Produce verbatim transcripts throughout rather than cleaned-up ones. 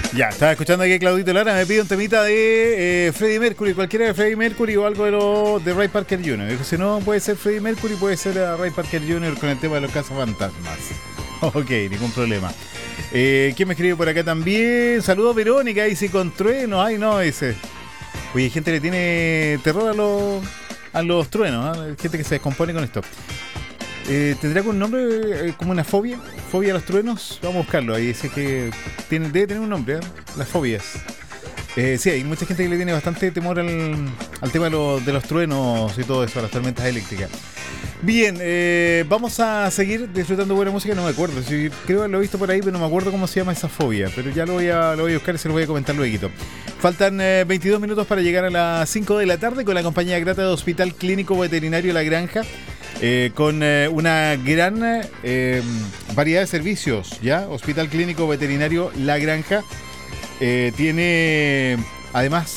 Ya, estaba escuchando aquí a Claudito Lara, me pide un temita de eh, Freddie Mercury, cualquiera de Freddie Mercury o algo de, lo, de Ray Parker junior Dijo, si no puede ser Freddie Mercury, puede ser a Ray Parker junior con el tema de los cazafantasmas. Ok, ningún problema. Eh, ¿Quién me escribe por acá también? Saludos Verónica, dice con truenos. Ay, no, ese. Oye, hay gente que le tiene terror a los, a los truenos, ¿eh? Hay gente que se descompone con esto. Eh, ¿Tendrá algún nombre eh, como una fobia? ¿Fobia a los truenos? Vamos a buscarlo. Ahí dice que tiene, debe tener un nombre, ¿eh? Las fobias. Eh, sí, hay mucha gente que le tiene bastante temor al, al tema de, lo, de los truenos y todo eso, a las tormentas eléctricas. Bien, eh, vamos a seguir disfrutando buena música. No me acuerdo, sí, creo que lo he visto por ahí, pero no me acuerdo cómo se llama esa fobia. Pero ya lo voy a, lo voy a buscar y se lo voy a comentar luego. Faltan eh, veintidós minutos para llegar a las cinco de la tarde con la compañía grata de Hospital Clínico Veterinario La Granja. Eh, con eh, una gran eh, variedad de servicios, ¿ya? Hospital Clínico Veterinario La Granja eh, tiene además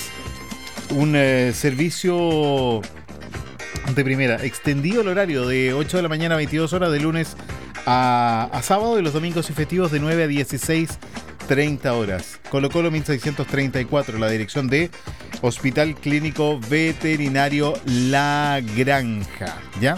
un eh, servicio de primera, extendido el horario de ocho de la mañana a veintidós horas de lunes a, a sábado, y los domingos y festivos de nueve a dieciséis treinta horas. Colo Colo mil seiscientos treinta y cuatro, la dirección de Hospital Clínico Veterinario La Granja, ¿ya?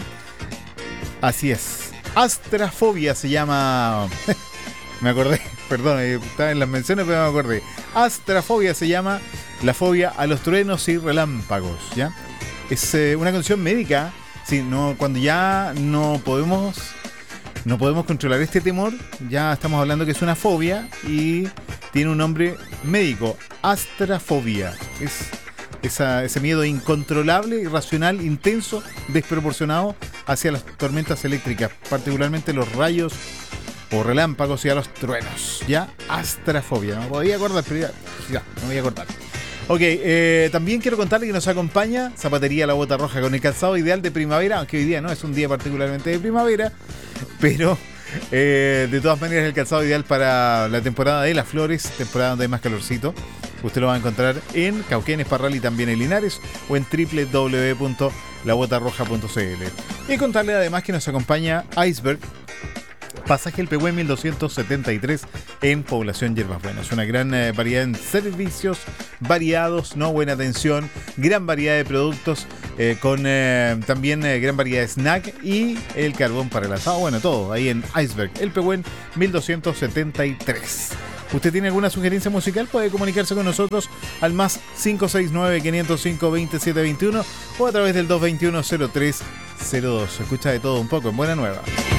Así es. Astrafobia se llama. Me acordé, perdón, estaba en las menciones, pero me acordé. Astrafobia se llama la fobia a los truenos y relámpagos, ¿ya? Es eh, una condición médica. Sí, no, cuando ya no podemos no podemos controlar este temor, ya estamos hablando que es una fobia y tiene un nombre médico. Astrafobia. Es esa, ese miedo incontrolable, irracional, intenso, desproporcionado hacia las tormentas eléctricas, particularmente los rayos o relámpagos y a los truenos, ¿ya? Astrafobia, no me podía acordar, pero ya, ya me voy a acordar. Ok, eh, también quiero contarle que nos acompaña Zapatería La Bota Roja con el calzado ideal de primavera, aunque hoy día no es un día particularmente de primavera, pero eh, de todas maneras el calzado ideal para la temporada de las flores, temporada donde hay más calorcito. Usted lo va a encontrar en Cauquenes, Parral y también en Linares, o en doble u doble u doble u punto la bota roja punto c l. Y contarle además que nos acompaña Iceberg, pasaje El Pehuen mil doscientos setenta y tres en Población Yerbas Buenas. Una gran eh, variedad en servicios variados, no buena atención, gran variedad de productos, eh, con eh, también eh, gran variedad de snack y el carbón para el asado. Bueno, todo ahí en Iceberg, El Pehuen mil doscientos setenta y tres. ¿Usted tiene alguna sugerencia musical? Puede comunicarse con nosotros al más cinco seis nueve, quinientos cinco, veintisiete veintiuno o a través del dos veintiuno, cero tres cero dos. Escucha de todo un poco en Buena Nueva.